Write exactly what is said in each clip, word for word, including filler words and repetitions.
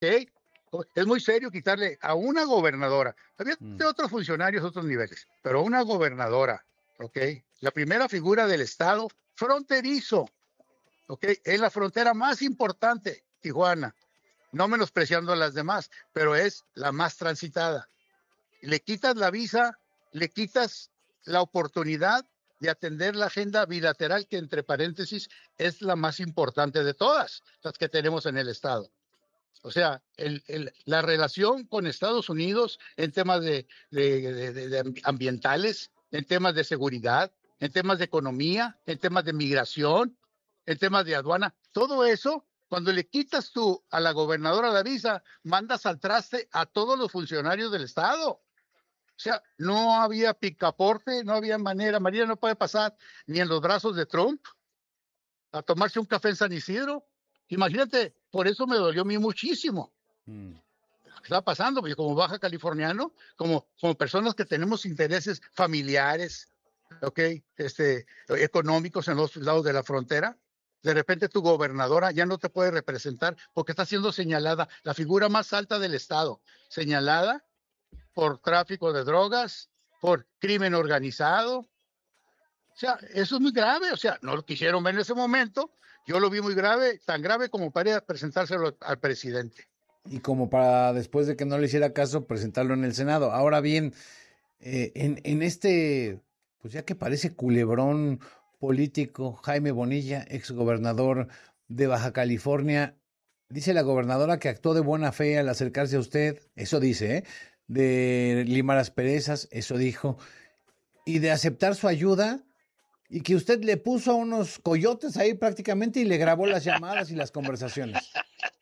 ¿ok? Es muy serio quitarle a una gobernadora. Había Mm. otros funcionarios, otros niveles, pero una gobernadora, ¿ok? La primera figura del Estado fronterizo, ¿ok? Es la frontera más importante, Tijuana, no menospreciando a las demás, pero es la más transitada. Le quitas la visa, le quitas la oportunidad de atender la agenda bilateral, que entre paréntesis es la más importante de todas las que tenemos en el Estado. O sea, el, el, la relación con Estados Unidos en temas de, de, de, de, de ambientales, en temas de seguridad, en temas de economía, en temas de migración, en temas de aduana, todo eso, cuando le quitas tú a la gobernadora la visa, mandas al traste a todos los funcionarios del Estado. O sea, no había picaporte, no había manera. María no puede pasar ni en los brazos de Trump a tomarse un café en San Isidro. Imagínate, por eso me dolió a mí muchísimo. Mm. Está pasando, porque como baja californiano, como, como personas que tenemos intereses familiares, okay, este, económicos en los lados de la frontera, de repente tu gobernadora ya no te puede representar porque está siendo señalada, la figura más alta del Estado, señalada por tráfico de drogas, por crimen organizado. O sea, eso es muy grave. O sea, no lo quisieron ver en ese momento. Yo lo vi muy grave, tan grave como para presentárselo al presidente. Y como para, después de que no le hiciera caso, presentarlo en el Senado. Ahora bien, eh, en, en este, pues ya que parece culebrón político, Jaime Bonilla, exgobernador de Baja California, dice la gobernadora que actuó de buena fe al acercarse a usted, eso dice, ¿eh? De limar asperezas, eso dijo, y de aceptar su ayuda, y que usted le puso a unos coyotes ahí prácticamente y le grabó las llamadas y las conversaciones.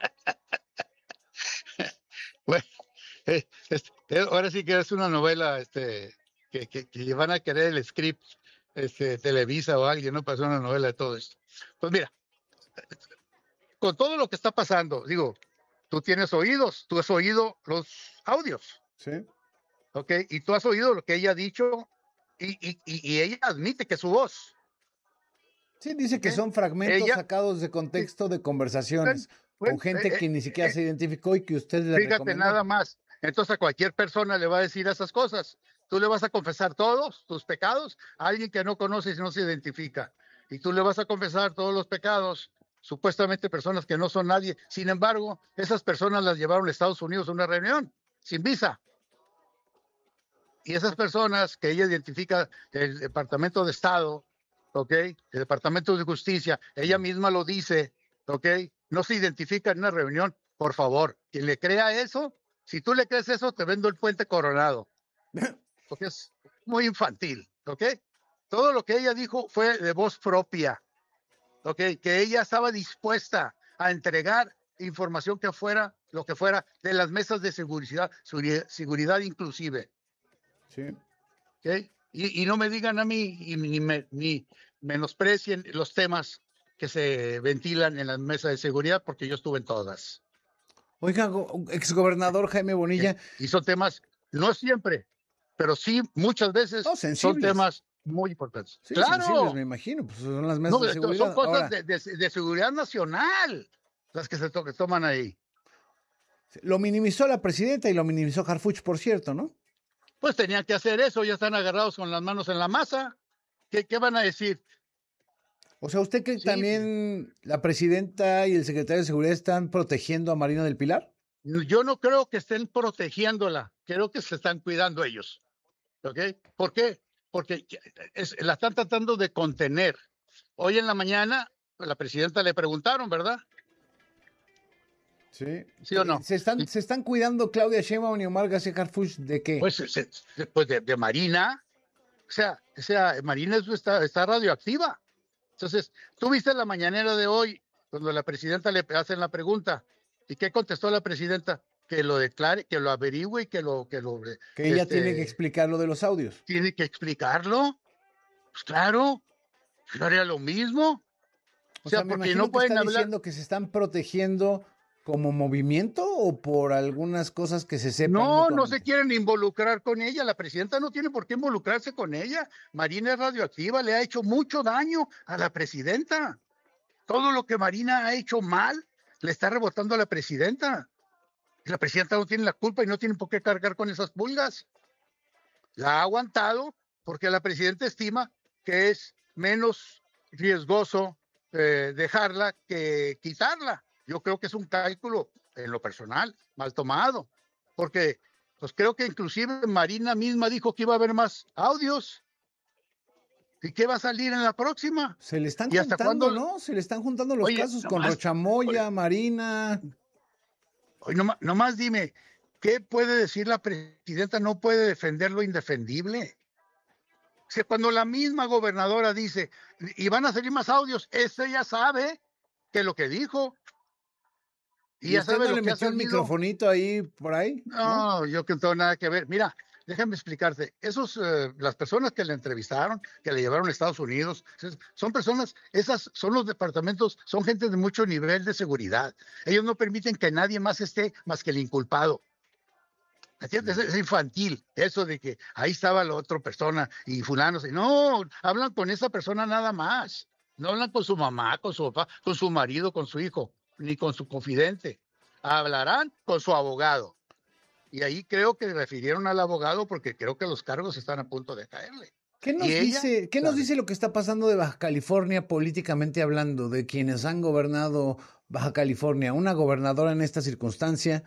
Bueno, eh, este, eh, ahora sí que es una novela este, que, que, que van a querer el script, este, Televisa o alguien, ¿no? Para hacer una novela de todo esto. Pues mira, con todo lo que está pasando, digo, tú tienes oídos, tú has oído los audios. Sí. ¿Ok? Y tú has oído lo que ella ha dicho y, y, y ella admite que es su voz. Sí, dice ¿Okay? que son fragmentos ella, sacados de contexto sí, de conversaciones bueno, con gente eh, que ni siquiera eh, se identificó y que usted le fíjate recomendó. nada más. Entonces a cualquier persona le va a decir esas cosas. Tú le vas a confesar todos tus pecados a alguien que no conoces y no se identifica. Y tú le vas a confesar todos los pecados, supuestamente personas que no son nadie. Sin embargo, esas personas las llevaron a Estados Unidos a una reunión sin visa. Y esas personas que ella identifica, el Departamento de Estado, ¿ok? El Departamento de Justicia, ella misma lo dice, ¿ok? No se identifica en una reunión. Por favor, quien le crea eso, si tú le crees eso, te vendo el puente Coronado. Porque es muy infantil, ¿ok? Todo lo que ella dijo fue de voz propia, ¿ok? Que ella estaba dispuesta a entregar información que fuera, lo que fuera, de las mesas de seguridad, seguridad inclusive. Sí. ¿Okay? Y, y no me digan a mí y ni, me, ni menosprecien los temas que se ventilan en la mesa de seguridad, porque yo estuve en todas. Oiga, exgobernador Jaime Bonilla. ¿Okay? Y son temas, no siempre, pero sí muchas veces No, son sensibles. temas muy importantes. Sí, sensibles, me ¡Claro! imagino. Pues son las mesas No, de seguridad. son cosas Ahora, de, de, de seguridad nacional las que se to que toman ahí. lo minimizó la presidenta y lo minimizó Harfuch, por cierto, ¿no? Pues tenían que hacer eso, ya están agarrados con las manos en la masa. ¿Qué, qué van a decir? O sea, ¿usted cree que Sí, también la presidenta y el secretario de Seguridad están protegiendo a Marina del Pilar? yo no creo que estén protegiéndola, creo que se están cuidando ellos. ¿Ok? ¿Por qué? Porque es, la están tratando de contener. Hoy en la mañana, la presidenta le preguntaron, ¿verdad? Sí. ¿Sí o no? ¿Se están, Y, se están cuidando Claudia Sheinbaum y Omar García Harfuch de qué? pues, se, pues de, de Marina. O sea, o sea, Marina está, está radioactiva. Entonces, tú viste la mañanera de hoy, cuando la presidenta le hacen la pregunta. ¿Y qué contestó la presidenta? Que lo declare, que lo averigüe y que lo... Que, lo, Que ella este, tiene que explicar lo de los audios. Tiene que explicarlo. Pues claro, yo haría lo mismo. O O sea, sea, me porque imagino no que está pueden hablar. diciendo que se están protegiendo como movimiento o por algunas cosas que se sepan No, no se mutuamente. quieren involucrar con ella. La presidenta no tiene por qué involucrarse con ella. Marina es radioactiva, le ha hecho mucho daño a la presidenta. Todo lo que Marina ha hecho mal le está rebotando a la presidenta. La presidenta no tiene la culpa y no tiene por qué cargar con esas pulgas. La ha aguantado porque la presidenta estima que es menos riesgoso eh, dejarla que quitarla. Yo creo que es un cálculo, en lo personal, mal tomado, porque pues creo que inclusive Marina misma dijo que iba a haber más audios. ¿Y qué va a salir en la próxima? Se le están ¿Y hasta juntando, cuándo? ¿no? Se le están juntando los Oye, casos con nomás, Rocha Moya, Marina. oye, nomás, nomás dime, ¿qué puede decir la presidenta? No puede defender lo indefendible. O sea, cuando la misma gobernadora dice, y van a salir más audios, ese ya sabe que lo que dijo, y ¿Y ya usted sabe no lo le que ha metió un salido. microfonito ahí por ahí? ¿No? No, yo que no tengo nada que ver. Mira, déjame explicarte. Esos, eh, las personas que le entrevistaron, que le llevaron a Estados Unidos, es- son personas, esas son los departamentos, son gente de mucho nivel de seguridad. Ellos no permiten que nadie más esté más que el inculpado. ¿Entiendes? Es, es infantil eso de que ahí estaba la otra persona y fulano. No, hablan con esa persona nada más. No hablan con su mamá, con su papá, con su marido, con su hijo, ni con su confidente. Hablarán con su abogado. Y ahí creo que refirieron al abogado porque creo que los cargos están a punto de caerle. ¿Qué Y nos ella dice, qué nos sabe. dice lo que está pasando de Baja California políticamente hablando, de quienes han gobernado Baja California? Una gobernadora en esta circunstancia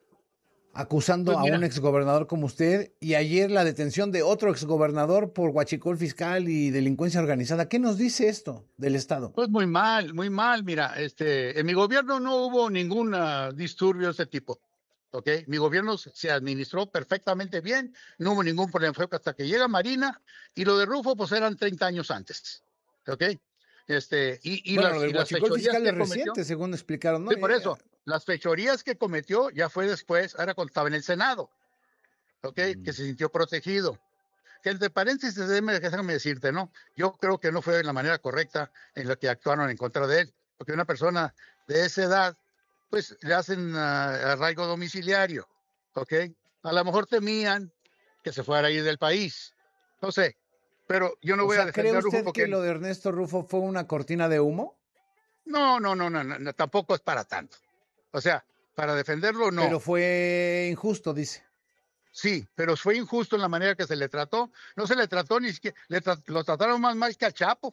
acusando Pues a un mira, exgobernador como usted y ayer la detención de otro exgobernador por huachicol fiscal y delincuencia organizada. ¿Qué nos dice esto del Estado? pues muy mal, muy mal. Mira, este, en mi gobierno no hubo ningún ah, disturbio de ese tipo. ¿Ok? Mi gobierno se se administró perfectamente bien, no hubo ningún problema. Fue hasta que llega Marina y lo de Rufo, pues eran treinta años antes. ¿Ok? Este, y, y Bueno, lo las, del y las huachicol fechorías fiscal es que cometió, reciente, según explicaron, ¿no? sí, por Ya- eso, las fechorías que cometió ya fue después, ahora cuando estaba en el Senado. ¿Ok? Que se sintió protegido. Que entre paréntesis, déjame, déjame decirte, ¿no? Yo creo que no fue de la manera correcta en la que actuaron en contra de él, porque una persona de esa edad, pues le hacen uh, arraigo domiciliario, ¿ok? A lo mejor temían que se fuera a ir del país, no sé, pero yo no O voy a sea, ¿cree defender a Rufo usted que porque lo de Ernesto Rufo fue una cortina de humo? no, no, no, no, no, no, tampoco es para tanto. O sea, para defenderlo, Pero no. fue injusto, dice. Sí, pero fue injusto en la manera que se le trató. No se le trató ni siquiera, le tra lo trataron más mal que al Chapo.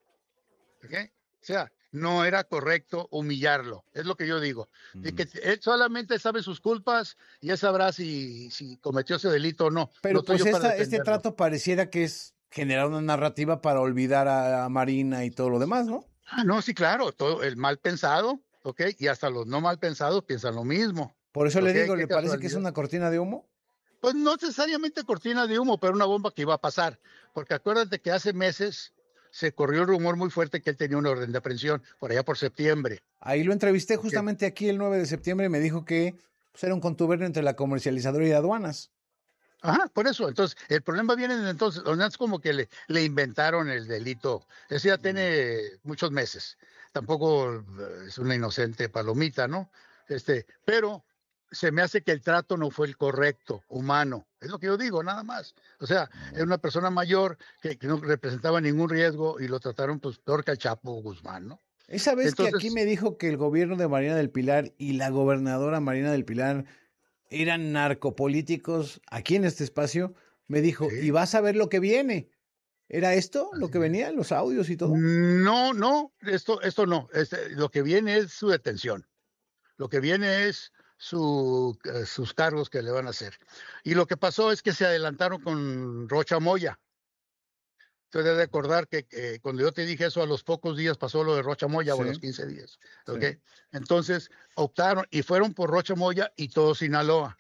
¿Ok? O sea, no era correcto humillarlo, es lo que yo digo. De que él solamente sabe sus culpas y él sabrá si, si cometió ese delito o no. No Pero estoy pues yo para esta, este defenderlo. trato pareciera que es generar una narrativa para olvidar a, a Marina y todo lo demás, ¿no? Ah, no, sí, claro, todo el mal pensado, ¿ok? Y hasta los no mal pensados piensan lo mismo, Por eso le ¿ok? digo, Qué ¿le parece que es casualidad. una cortina de humo? Pues no necesariamente cortina de humo, pero una bomba que iba a pasar. Porque acuérdate que hace meses se corrió el rumor muy fuerte que él tenía una orden de aprehensión, por allá por septiembre. Ahí lo entrevisté ¿Ok? justamente aquí el nueve de septiembre y me dijo que pues, era un contubernio entre la comercializadora y aduanas. Ajá, por eso. Entonces, el problema viene de entonces, donde es como que le, le inventaron el delito. Ese ya tiene muchos meses. Tampoco eh, es una inocente palomita, ¿no? Este, pero se me hace que el trato no fue el correcto, humano. Es lo que yo digo, nada más. O sea, era una persona mayor que, que no representaba ningún riesgo y lo trataron pues peor que al Chapo Guzmán, ¿no? Esa vez que aquí Entonces, me dijo que el gobierno de Marina del Pilar y la gobernadora Marina del Pilar eran narcopolíticos, aquí en este espacio, me dijo, y sí. vas a ver lo que viene. ¿Era esto lo que venía, los audios y todo? No, no, esto, esto no. Este, lo que viene es su detención. Lo que viene es su, eh, sus cargos que le van a hacer. Y lo que pasó es que se adelantaron con Rocha Moya. Entonces, debes recordar que eh, cuando yo te dije eso, a los pocos días pasó lo de Rocha Moya, o a los Sí, quince días. sí. ¿Ok? Entonces, optaron y fueron por Rocha Moya y todo Sinaloa.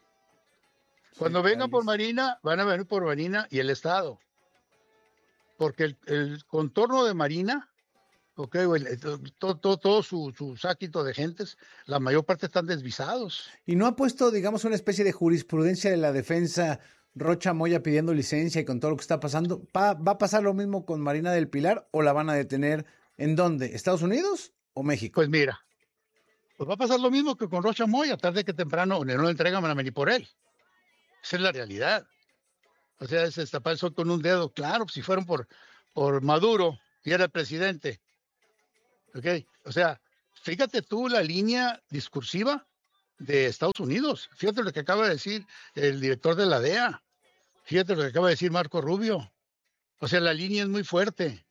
Sí, Cuando ya vengan por listo. Marina, van a venir por Marina y el Estado. Porque el, el contorno de Marina, ok, el- el- todo, todo, todo su, su sáquito de gentes, la mayor parte están desvisados. ¿Y no ha puesto, digamos, una especie de jurisprudencia de la defensa Rocha Moya pidiendo licencia y con todo lo que está pasando? ¿Va, va a pasar lo mismo con Marina del Pilar o la van a detener en dónde? ¿Estados Unidos o México? Pues mira, pues va a pasar lo mismo que con Rocha Moya, tarde que temprano, no lo entregan, van a venir por él. Esa es la realidad. O sea, es destapar el sol con un dedo. Claro, si fueron por, por Maduro y era el presidente. ¿Ok? O sea, fíjate tú la línea discursiva. de Estados Unidos. Fíjate lo que acaba de decir el director de la D E A. Fíjate lo que acaba de decir Marco Rubio. O sea, la línea es muy fuerte.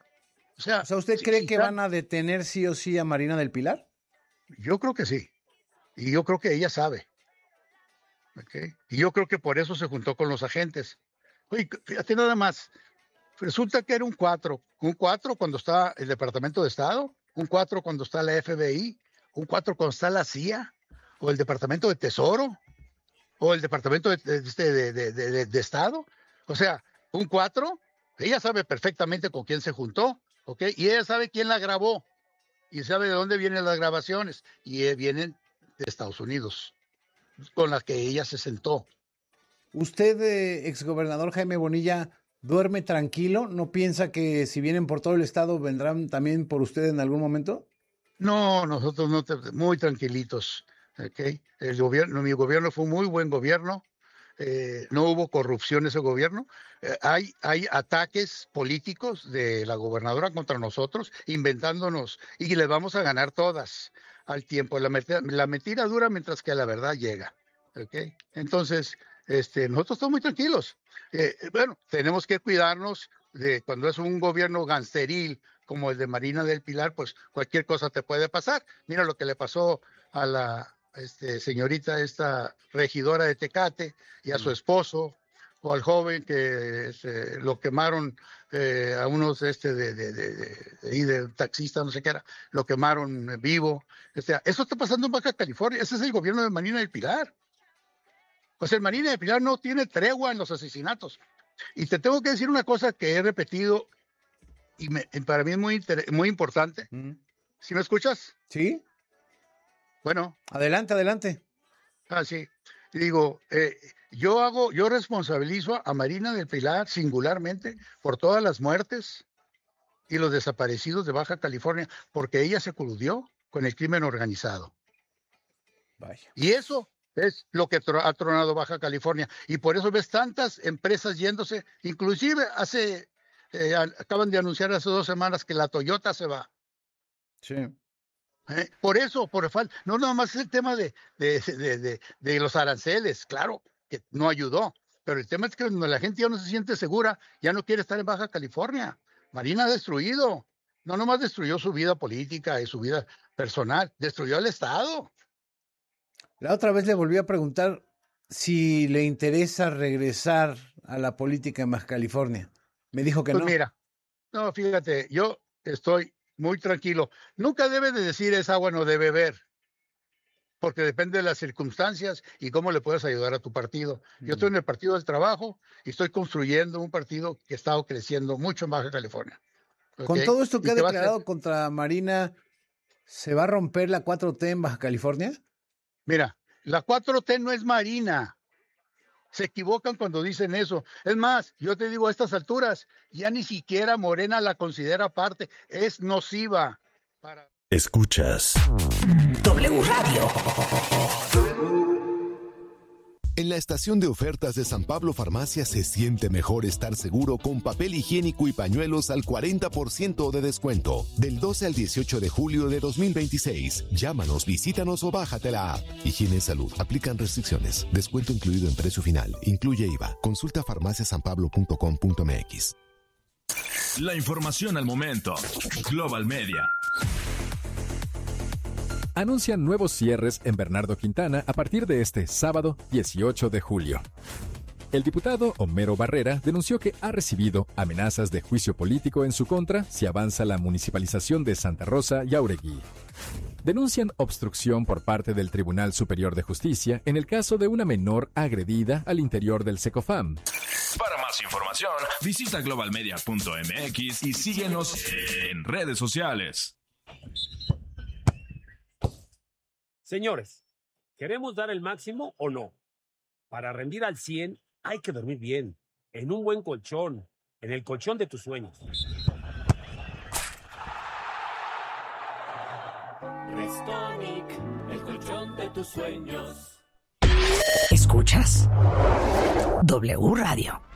O sea, o sea ¿usted si, cree si que está... van a detener sí o sí a Marina del Pilar? Yo creo que sí. Y yo creo que ella sabe. ¿Okay? Y yo creo que por eso se juntó con los agentes. Oye, fíjate nada más. Resulta que era un cuatro. Un cuatro cuando está el Departamento de Estado, un cuatro cuando está la F B I, un cuatro cuando está la C I A, o el Departamento de Tesoro, o el Departamento de, de, de, de, de, de Estado. O sea, un cuatro, ella sabe perfectamente con quién se juntó, ¿ok? Y ella sabe quién la grabó, y sabe de dónde vienen las grabaciones, y vienen de Estados Unidos, con las que ella se sentó. ¿Usted, eh, exgobernador Jaime Bonilla, duerme tranquilo? ¿No piensa que si vienen por todo el estado vendrán también por usted en algún momento? No, nosotros no, te, muy tranquilitos. ¿Okay? El gobierno, mi gobierno fue un muy buen gobierno. Eh, no hubo corrupción en ese gobierno. Eh, hay, hay ataques políticos de la gobernadora contra nosotros, inventándonos, y le vamos a ganar todas al tiempo. La, la mentira dura mientras que la verdad llega. ¿Okay? Entonces, este, nosotros estamos muy tranquilos. Eh, bueno, tenemos que cuidarnos de cuando es un gobierno gangsteril como el de Marina del Pilar, pues cualquier cosa te puede pasar. Mira lo que le pasó a la este, señorita, esta regidora de Tecate, y a su esposo, o al joven que este, lo quemaron, eh, a unos este, de, de, de, de, de, de taxista, no sé qué era, lo quemaron vivo. O sea, eso está pasando en Baja California. Ese es el gobierno de Marina del Pilar. Pues el Marina del Pilar no tiene tregua en los asesinatos. Y te tengo que decir una cosa que he repetido y me, para mí es muy, muy importante. Mm. ¿Sí me escuchas? Sí. Bueno. Adelante, adelante. Ah, sí. Digo, eh, yo hago, yo responsabilizo a Marina del Pilar singularmente por todas las muertes y los desaparecidos de Baja California, porque ella se coludió con el crimen organizado. Vaya. Y eso es lo que ha tronado Baja California. Y por eso ves tantas empresas yéndose, inclusive hace, eh, acaban de anunciar hace dos semanas que la Toyota se va. Sí. ¿Eh? Por eso, por el falta, no nada más es el tema de, de, de, de, de los aranceles, claro, que no ayudó, pero el tema es que cuando la gente ya no se siente segura, ya no quiere estar en Baja California. Marina ha destruido, no nomás destruyó su vida política y su vida personal, destruyó el Estado. La otra vez le volví a preguntar si le interesa regresar a la política en Baja California. Me dijo que pues no. Pues mira, no, fíjate, yo estoy muy tranquilo. Nunca debes de decir es agua no de beber, porque depende de las circunstancias y cómo le puedes ayudar a tu partido. Yo estoy en el Partido del Trabajo y estoy construyendo un partido que ha estado creciendo mucho en Baja California. ¿Okay? Con todo esto que ha declarado hacer... contra Marina, ¿se va a romper la cuatro T en Baja California? Mira, la cuatro T no es Marina. Se equivocan cuando dicen eso. Es más, yo te digo a estas alturas, ya ni siquiera Morena la considera parte. Es nociva. Para... Escuchas W Radio. En la estación de ofertas de San Pablo Farmacia se siente mejor estar seguro con papel higiénico y pañuelos al cuarenta por ciento de descuento. Del doce al dieciocho de julio de dos mil veintiséis. Llámanos, visítanos o bájate la app. Higiene y salud. Aplican restricciones. Descuento incluido en precio final. Incluye I V A. Consulta farmacia san pablo punto com punto m x. La información al momento. Global Media. Anuncian nuevos cierres en Bernardo Quintana a partir de este sábado dieciocho de julio. El diputado Homero Barrera denunció que ha recibido amenazas de juicio político en su contra si avanza la municipalización de Santa Rosa y Auregui. Denuncian obstrucción por parte del Tribunal Superior de Justicia en el caso de una menor agredida al interior del Secofam. Para más información, visita global media punto m x y síguenos en redes sociales. Señores, ¿queremos dar el máximo o no? Para rendir al cien hay que dormir bien, en un buen colchón, en el colchón de tus sueños. Restonic, el colchón de tus sueños. Escuchas W Radio.